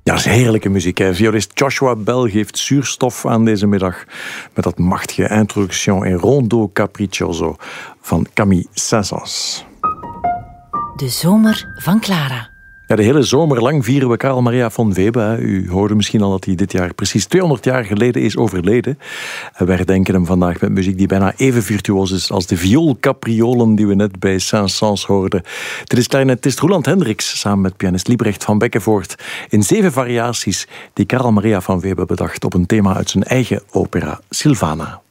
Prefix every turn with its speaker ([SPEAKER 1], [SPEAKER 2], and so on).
[SPEAKER 1] Ja, dat is heerlijke muziek. Hè? Violist Joshua Bell geeft zuurstof aan deze middag met dat machtige Introduction in Rondo Capriccioso van Camille Saint-Saëns.
[SPEAKER 2] De zomer van Clara.
[SPEAKER 1] Ja, de hele zomer lang vieren we Carl Maria von Weber. U hoorde misschien al dat hij dit jaar precies 200 jaar geleden is overleden. En wij herdenken hem vandaag met muziek die bijna even virtuoos is als de vioolcapriolen die we net bij Saint-Saëns hoorden. Dit is clarinetist Roland Hendricks samen met pianist Liebrecht van Beckenvoort in 7 variaties die Carl Maria von Weber bedacht op een thema uit zijn eigen opera Silvana.